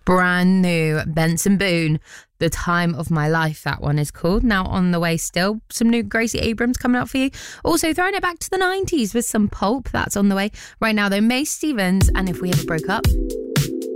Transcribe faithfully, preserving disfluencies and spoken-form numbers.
brand new Benson Boone, The Time of My Life, that one is called. Now on the way still, some new Gracie Abrams coming up for you. Also throwing it back to the nineties with some Pulp, that's on the way. Right now though, Mae Stevens and If We Ever Broke Up.